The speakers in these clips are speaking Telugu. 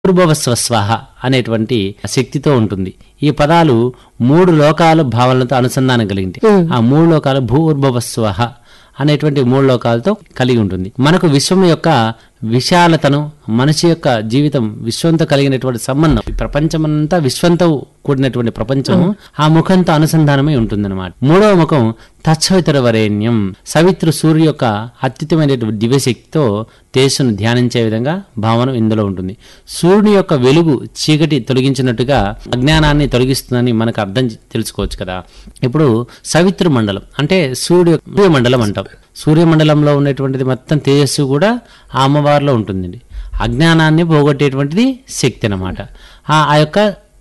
భూర్భువస్వ స్వాహ అనేటువంటి శక్తితో ఉంటుంది. ఈ పదాలు 3 లోకాల భావనలతో అనుసంధానం కలిగింది. ఆ 3 లోకాలు భూర్భువస్వః అనేటువంటి 3 లోకాలతో కలిగి ఉంటుంది. మనకు విశ్వం యొక్క విశాలతను, మనిషి యొక్క జీవితం విశ్వంతో కలిగినటువంటి సంబంధం, ఈ ప్రపంచమంతా విశ్వంతో కూడినటువంటి ప్రపంచం ఆ ముఖంతో అనుసంధానమై ఉంటుందన్నమాట. 3వ ముఖం తత్సవితుర వరేణ్యం, సవిత్రు సూర్యు యొక్క అత్యుత్తమైనటువంటి దివ్యశక్తితో తేజస్సును ధ్యానించే విధంగా భావన ఇందులో ఉంటుంది. సూర్యుని యొక్క వెలుగు చీకటి తొలగించినట్టుగా అజ్ఞానాన్ని తొలగిస్తుందని మనకు అర్థం తెలుసుకోవచ్చు కదా. ఇప్పుడు సవిత్రు మండలం అంటే సూర్యమండలం అంటాం. సూర్యమండలంలో ఉన్నటువంటిది మొత్తం తేజస్సు కూడా ఆ అమ్మవారిలో ఉంటుందండి. అజ్ఞానాన్ని పోగొట్టేటువంటిది శక్తి అన్నమాట. ఆ యొక్క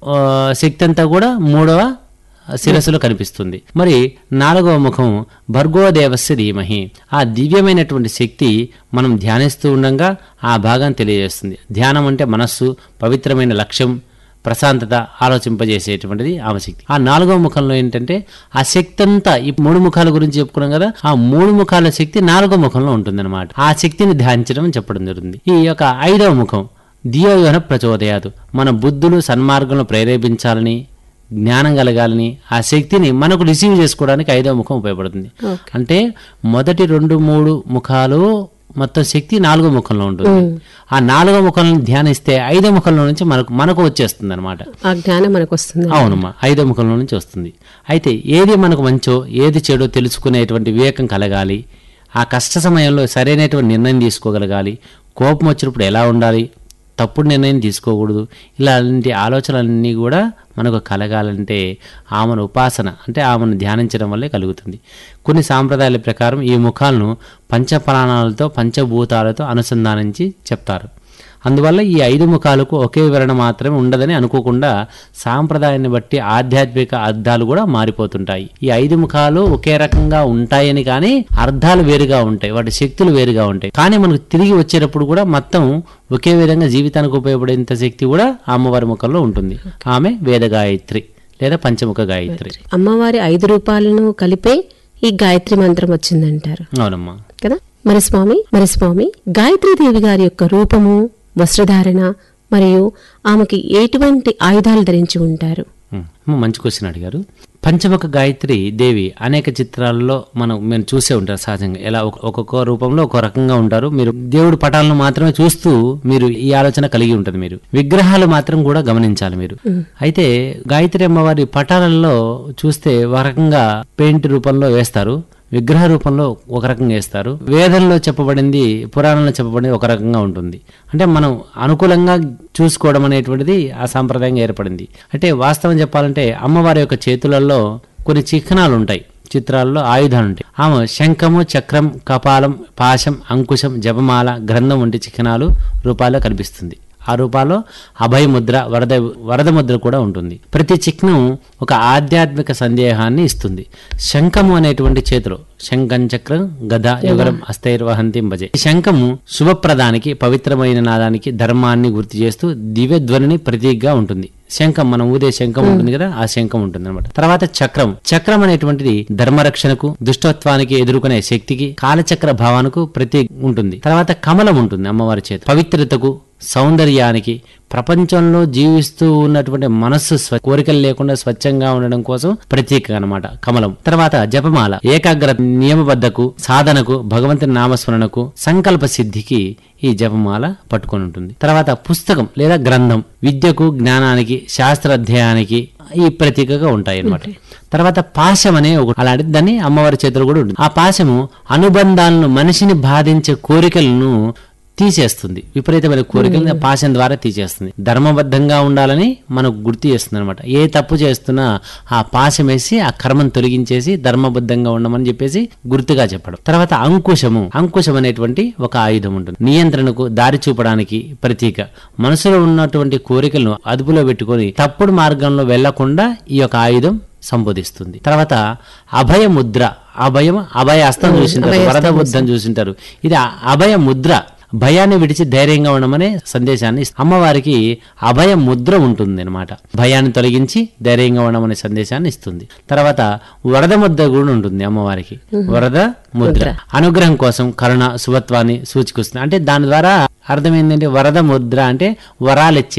శక్తి అంతా కూడా 3వ శిరస్సులో కనిపిస్తుంది. మరి 4వ ముఖం భర్గోదేవస్య ధీమహి, ఆ దివ్యమైనటువంటి శక్తి మనం ధ్యానిస్తూ ఉండగా ఆ భాగాన్ని తెలియజేస్తుంది. ధ్యానం అంటే మనస్సు, పవిత్రమైన లక్ష్యం, ప్రశాంతత ఆలోచింపజేసేటువంటిది ఆమె శక్తి. ఆ 4వ ముఖంలో ఏంటంటే ఆ శక్తి అంతా, ఈ 3 ముఖాల గురించి చెప్పుకున్నాం కదా, ఆ 3 ముఖాల శక్తి 4వ ముఖంలో ఉంటుందన్నమాట. ఆ శక్తిని ధ్యానించడం చెప్పడం జరుగుతుంది. ఈ యొక్క 5వ ముఖం ధియోయోన ప్రచోదయాదు, మన బుద్ధులు సన్మార్గంలో ప్రేరేపించాలని, జ్ఞానం కలగాలని, ఆ శక్తిని మనకు రిసీవ్ చేసుకోవడానికి 5వ ముఖం ఉపయోగపడుతుంది. అంటే మొదటి 2-3 ముఖాలు మొత్తం శక్తి 4వ ముఖంలో ఉంటుంది. ఆ 4వ ముఖంలో ధ్యానిస్తే 5వ ముఖంలో నుంచి మనకు వచ్చేస్తుంది అనమాట. ఆ జ్ఞానం మనకు వస్తుంది. అవునమ్మా, 5వ ముఖంలో నుంచి వస్తుంది. అయితే ఏది మనకు మంచో ఏది చెడో తెలుసుకునేటువంటి వివేకం కలగాలి. ఆ కష్ట సమయంలో సరైనటువంటి నిర్ణయం తీసుకోగలగాలి. కోపం వచ్చినప్పుడు ఎలా ఉండాలి, తప్పుడు నిర్ణయం తీసుకోకూడదు. ఇలాంటి ఆలోచనలన్నీ కూడా మనకు కలగాలంటే ఆమెను ఉపాసన అంటే ఆమెను ధ్యానించడం వల్లే కలుగుతుంది. కొన్ని సాంప్రదాయాల ప్రకారం ఈ ముఖాలను పంచప్రాణాలతో, పంచభూతాలతో అనుసంధానించి చెప్తారు. అందువల్ల ఈ 5 ముఖాలకు ఒకే వివరణ మాత్రమే ఉండదని అనుకోకుండా సాంప్రదాయాన్ని బట్టి ఆధ్యాత్మిక అర్థాలు కూడా మారిపోతుంటాయి. ఈ 5 ముఖాలు ఒకే రకంగా ఉంటాయని కానీ అర్థాలు వేరుగా ఉంటాయి, వాటి శక్తులు వేరుగా ఉంటాయి. కానీ మనకు తిరిగి వచ్చేటప్పుడు కూడా మొత్తం ఒకే విధంగా జీవితానికి ఉపయోగపడేంత శక్తి కూడా అమ్మవారి ముఖంలో ఉంటుంది. ఆమె వేద గాయత్రి లేదా పంచముఖ గాయత్రి. అమ్మవారి 5 రూపాలను కలిపే ఈ గాయత్రి మంత్రం వచ్చిందంటారు. అవునమ్మా కదా. మరి స్వామి గాయత్రీదేవి గారి యొక్క రూపము, వస్త్రధారణ మరియు ఆమెకి ఎటువంటి ఆయుధాలు ధరించి ఉంటారు? మంచి క్వశ్చన్ అడిగారు. పంచముఖ గాయత్రి దేవి అనేక చిత్రాల్లో మీరు చూసే ఉంటారు సహజంగా. ఎలా ఒక్కొక్క రూపంలో ఒక రకంగా ఉంటారు. మీరు దేవుడి పటాలను మాత్రమే చూస్తూ మీరు ఈ ఆలోచన కలిగి ఉంటుంది. మీరు విగ్రహాలు మాత్రం కూడా గమనించాలి మీరు. అయితే గాయత్రి అమ్మవారి పటాలలో చూస్తే ఒక రకంగా పెయింట్ రూపంలో వేస్తారు, విగ్రహ రూపంలో ఒక రకంగా వేస్తారు. వేదంలో చెప్పబడింది, పురాణంలో చెప్పబడింది ఒక రకంగా ఉంటుంది. అంటే మనం అనుకూలంగా చూసుకోవడం అనేటువంటిది ఆ సాంప్రదాయంగా ఏర్పడింది. అంటే వాస్తవం చెప్పాలంటే అమ్మవారి యొక్క చేతులలో కొన్ని చిహ్నాలు ఉంటాయి, చిత్రాల్లో ఆయుధాలు ఉంటాయి. ఆమె శంఖము, చక్రం, కపాలం, పాశం, అంకుశం, జపమాల, గ్రంథం వంటి చిహ్నాలు రూపాల్లో కనిపిస్తుంది. ఆ రూపాల్లో అభయముద్ర, వరద ముద్ర కూడా ఉంటుంది. ప్రతి చిహ్నం ఒక ఆధ్యాత్మిక సందేహాన్ని ఇస్తుంది. శంఖము అనేటువంటి చేతిలో శంఖం, చక్రం, గద, యుగరం హస్తైర్వహంతి భజే. ఈ శంఖము శుభప్రదానికి, పవిత్రమైన నాదానికి, ధర్మాన్ని గుర్తు చేస్తూ దివ్యధ్వనిని ప్రతీకగా ఉంటుంది. శంఖం, మనం ఊదే శంఖం ఉంటుంది కదా, ఆ శంఖం ఉంటుంది అనమాట. తర్వాత చక్రం అనేటువంటిది ధర్మరక్షణకు, దుష్టత్వానికి ఎదుర్కొనే శక్తికి, కాలచక్ర భావానికి ప్రతీక ఉంటుంది. తర్వాత కమలం ఉంటుంది అమ్మవారి చేతి, పవిత్రతకు, సౌందర్యానికి, ప్రపంచంలో జీవిస్తూ ఉన్నటువంటి మనస్సు కోరికలు లేకుండా స్వచ్ఛంగా ఉండడం కోసం ప్రతీక అన్నమాట కమలం. తర్వాత జపమాల ఏకాగ్రత, నియమబద్ధకు, సాధనకు, భగవంతుని నామస్మరణకు, సంకల్ప సిద్ధికి ఈ జపమాల పట్టుకొని ఉంటుంది. తర్వాత పుస్తకం లేదా గ్రంథం విద్యకు, జ్ఞానానికి, శాస్త్రాధ్యాయానికి ఈ ప్రతీకగా ఉంటాయి అన్నమాట. తర్వాత పాశం అనే అలాంటిది, దాన్ని అమ్మవారి చేతులు కూడా ఉంటుంది. ఆ పాశము అనుబంధాలను, మనిషిని బాధించే కోరికలను తీసేస్తుంది. విపరీతమైన కోరికలను పాశం ద్వారా తీసేస్తుంది. ధర్మబద్ధంగా ఉండాలని మనకు గుర్తు చేస్తుంది అనమాట. ఏ తప్పు చేస్తున్నా ఆ పాశం వేసి ఆ కర్మను తొలగించేసి ధర్మబద్ధంగా ఉండమని చెప్పేసి గుర్తుగా చెప్పడం. తర్వాత అంకుశం అనేటువంటి ఒక ఆయుధం ఉంటుంది. నియంత్రణకు, దారి చూపడానికి ప్రతీక. మనసులో ఉన్నటువంటి కోరికలను అదుపులో పెట్టుకొని తప్పుడు మార్గంలో వెళ్లకుండా ఈ యొక్క ఆయుధం సంబోధిస్తుంది. తర్వాత అభయ ముద్ర, అభయ హస్తం చూసింటారు, వరద ముద్రం చూసింటారు. ఇది అభయ ముద్ర, భయాన్ని విడిచి ధైర్యంగా ఉండమనే సందేశాన్ని అమ్మవారికి అభయ ముద్ర ఉంటుంది అనమాట. భయాన్ని తొలగించి ధైర్యంగా ఉండమనే సందేశాన్ని ఇస్తుంది. తర్వాత వరద ముద్ర కూడా ఉంటుంది అమ్మవారికి. వరద ముద్ర అనుగ్రహం కోసం, కరుణ, శుభత్వాన్ని సూచిస్తుంది. అంటే దాని ద్వారా అర్థం ఏంటంటే వరద ముద్ర అంటే వరాలు ఇచ్చే